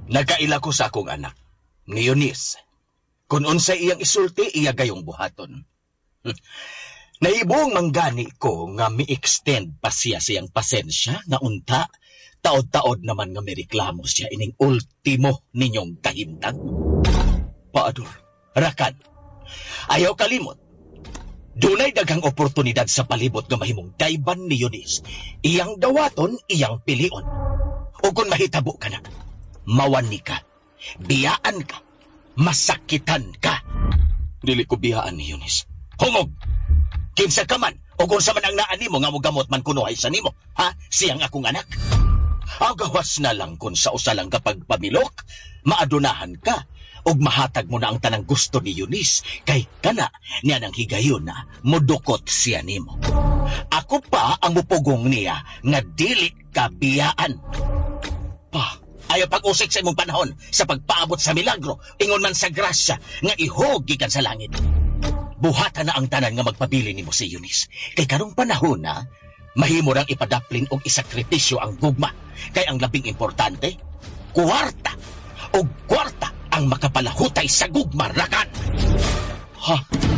Nagaila ko sa akong anak, ni Eunice. Kung unsay iyang isulti, iya gayong buhaton. Nahibong manggani ko nga mi-extend pa siya siyang pasensya nga unta, taod-taod naman nga may reklamo siya ining ultimo ninyong kahimtang. Paador, Rakan, ayaw kalimot. Dunay daghang oportunidad sa palibot nga mahimong dayban ni Eunice. Iyang dawaton, iyang pilion. O kung mahitabo ka na, mawani ka, biyaan ka, masakitan ka. Dili ko biyaan ni Eunice. Hungog! Kinsa ka man, o kung sa man ang naan mo nga mugamot man kunuhay sa nimo, ha? Siyang akong anak. Agawas na lang kung sa usa lang kapag pamilok, maadunahan ka, og mahatag mo na ang tanang gusto ni Eunice, kay kana niya nang higayon na mudukot siya nimo. Ako pa ang mupugong niya nga dili ka biyaan. Pa, ayaw pag-usik sa imong panahon sa pagpaabot sa milagro, ingon man sa grasya nga ihog gikan sa langit. Buhatan na ang tanan nga magpabili nimo si Eunice. Kay karong panahon na, mahimo rang ipadaplin og isakripisyo ang gugma. Kay ang labing importante, kwarta o kwarta ang makapalahutay sa gugma, Rakan. Ha?